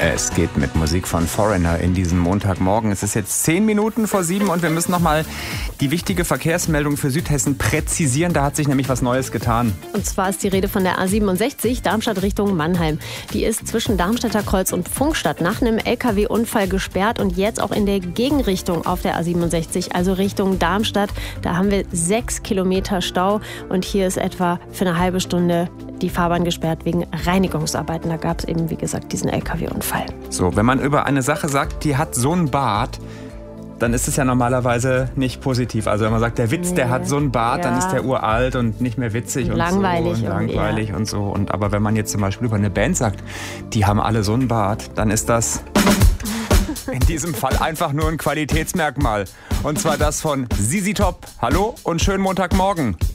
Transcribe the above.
Es geht mit Musik von Foreigner in diesem Montagmorgen. Es ist jetzt 6 Minuten vor 7 und wir müssen nochmal die wichtige Verkehrsmeldung für Südhessen präzisieren. Da hat sich nämlich was Neues getan. Und zwar ist die Rede von der A67 Darmstadt Richtung Mannheim. Die ist zwischen Darmstädter Kreuz und Pfungstadt nach einem LKW-Unfall gesperrt und jetzt auch in der Gegenrichtung auf der A67, also Richtung Darmstadt. Da haben wir 6 Kilometer Stau und hier ist etwa für eine halbe Stunde die Fahrbahn gesperrt wegen Reinigungsarbeiten. Da gab es eben, wie gesagt, diesen LKW-Unfall. So, wenn man über eine Sache sagt, die hat so einen Bart, dann ist es ja normalerweise nicht positiv. Also wenn man sagt, der Witz, der hat so einen Bart, dann ist der uralt und nicht mehr witzig und langweilig so. Und langweilig und so. Und aber wenn man jetzt zum Beispiel über eine Band sagt, die haben alle so einen Bart, dann ist das in diesem Fall einfach nur ein Qualitätsmerkmal. Und zwar das von ZZ Top. Hallo und schönen Montagmorgen.